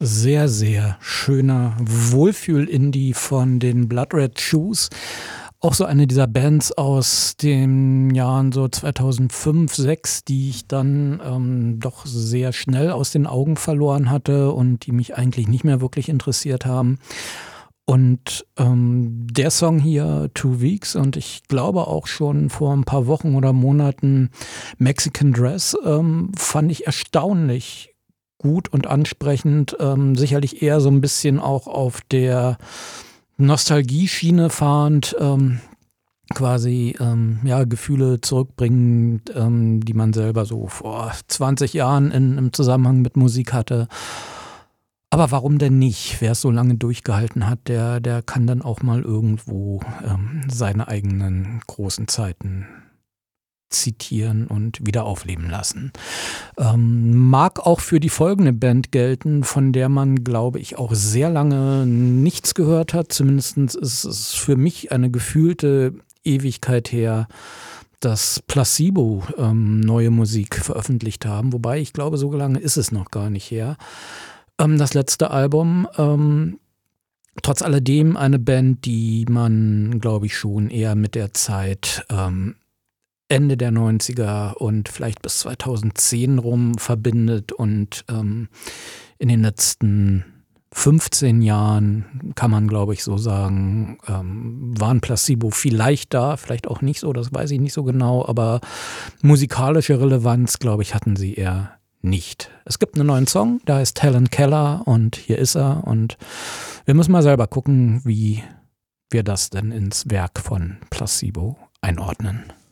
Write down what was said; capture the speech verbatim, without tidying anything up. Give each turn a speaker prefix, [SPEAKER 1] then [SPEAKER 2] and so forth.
[SPEAKER 1] sehr, sehr schöner Wohlfühl-Indie von den Blood Red Shoes. Auch so eine dieser Bands aus den Jahren so zweitausendfünf, zweitausendsechs, die ich dann ähm, doch sehr schnell aus den Augen verloren hatte und die mich eigentlich nicht mehr wirklich interessiert haben. Und ähm, der Song hier, Two Weeks, und ich glaube auch schon vor ein paar Wochen oder Monaten Mexican Dress, ähm, fand ich erstaunlich gut und ansprechend. Ähm, sicherlich eher so ein bisschen auch auf der Nostalgie-Schiene fahrend, ähm, quasi ähm, ja, Gefühle zurückbringend, ähm, die man selber so vor zwanzig Jahren in, im Zusammenhang mit Musik hatte. Aber warum denn nicht? Wer es so lange durchgehalten hat, der, der kann dann auch mal irgendwo ähm, seine eigenen großen Zeiten zitieren und wieder aufleben lassen. Ähm, mag auch für die folgende Band gelten, von der man, glaube ich, auch sehr lange nichts gehört hat. Zumindest ist es für mich eine gefühlte Ewigkeit her, dass Placebo ähm, neue Musik veröffentlicht haben. Wobei ich glaube, so lange ist es noch gar nicht her. Ähm, das letzte Album, ähm, trotz alledem eine Band, die man, glaube ich, schon eher mit der Zeit ähm, Ende der neunziger und vielleicht bis zweitausendzehn rum verbindet und ähm, in den letzten fünfzehn Jahren, kann man glaube ich so sagen, ähm, waren Placebo vielleicht da, vielleicht auch nicht so, das weiß ich nicht so genau, aber musikalische Relevanz, glaube ich, hatten sie eher nicht. Es gibt einen neuen Song, der heißt Helen Keller und hier ist er und wir müssen mal selber gucken, wie wir das denn ins Werk von Placebo einordnen.